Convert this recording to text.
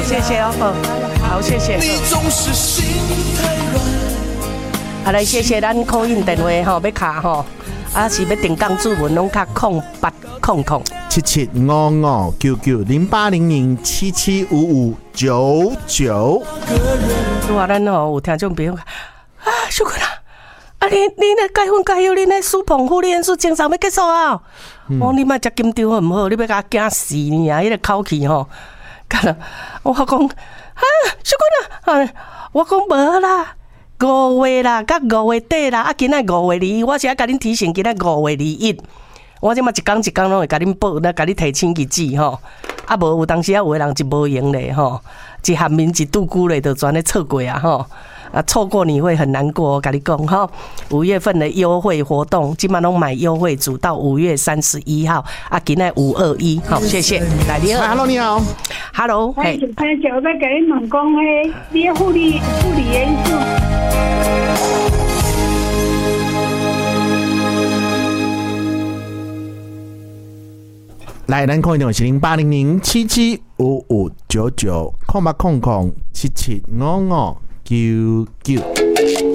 谢谢哦，好，谢谢。好来，谢谢咱call in电话吼，要卡吼，啊是要订港主文拢卡 0800-775599。 如果咱吼有听众朋友啊，小坤啊，你那改婚改友，你那苏澎湖演出经常要结束啊？哦，你莫食金条好唔好？你要甲惊死你啊！迄个口气吼，干了，我讲啊，小坤啊，我讲无啦。5月啦，甲5月底啦，啊，今仔5月21，我是要甲恁提醒，今仔5月21，我即马一天一天拢会甲恁报，甲你提醒日子吼。啊，无有当时啊，有的人一无闲咧吼，一寒眠一度孤咧，就全咧错过啊吼。啊，错过你会很难过，我跟你讲哈。5月份的优惠活动，今晚拢买优惠组到5月31号啊，今天521，好，谢谢。来，你好 ，Hello， 你好 ，Hello， 嘿，潘小在给你问讲嘿，你的护理元素。 来，咱看电话是0800-775599，0800-775599。